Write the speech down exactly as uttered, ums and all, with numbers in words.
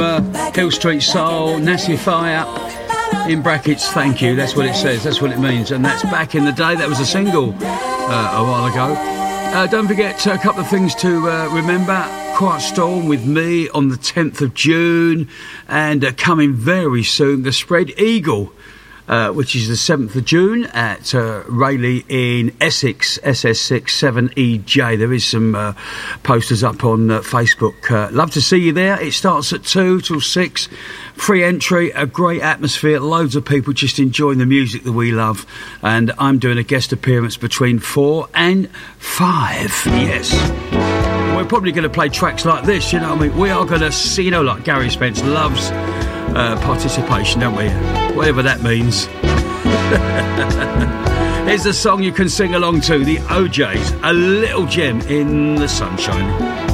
Uh, Hill Street Soul, Nassifier, in brackets, thank you, that's what it says, that's what it means, and that's back in the day. That was a single uh, a while ago. Uh, don't forget a couple of things to uh, remember. Quiet Storm with me on the tenth of June, and uh, coming very soon, the Spread Eagle, uh, which is the seventh of June at uh, Rayleigh in Essex, S S six seven E J. There is some uh, posters up on uh, Facebook. Uh, love to see you there. It starts at two till six. Free entry, a great atmosphere, loads of people just enjoying the music that we love. And I'm doing a guest appearance between four and five. Yes. We're probably going to play tracks like this, you know what I mean? We are going to see, you know, like Gary Spence loves uh, participation, don't we? Whatever that means. Here's the song you can sing along to, the O Js, A Little Gem in the Sunshine.